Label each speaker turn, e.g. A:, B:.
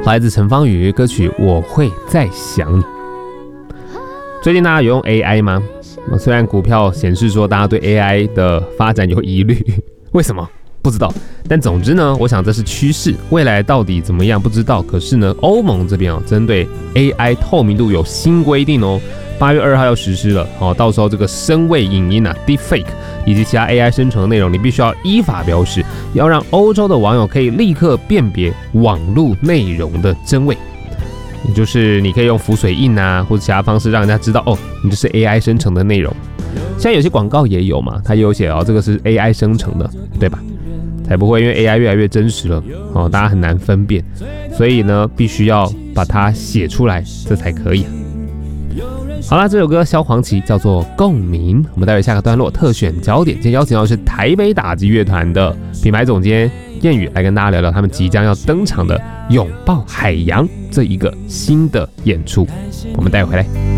A: 来自陈芳语歌曲《我会再想你》。最近大家有用 AI 吗？虽然股票显示说大家对 AI 的发展有疑虑，为什么？不知道。但总之呢，我想这是趋势，未来到底怎么样不知道。可是呢，欧盟这边针对 AI 透明度有新规定哦，8月2号要实施了哦。到时候这个声位影音Deepfake 以及其他 AI 生成的内容，你必须要依法标示，要让欧洲的网友可以立刻辨别网络内容的真伪。也就是你可以用浮水印或者其他方式让人家知道哦，你这是 AI 生成的内容。现在有些广告也有嘛，它也有写这个是 AI 生成的，对吧？才不会因为 AI 越来越真实了大家很难分辨，所以呢，必须要把它写出来，这才可以。好啦，这首歌萧煌奇叫做《共鸣》，我们待会下个段落特选焦点，今天邀请到的是台北打击乐团的品牌总监燕宇来跟大家聊聊他们即将要登场的《拥抱海洋》这一个新的演出，我们待会回来。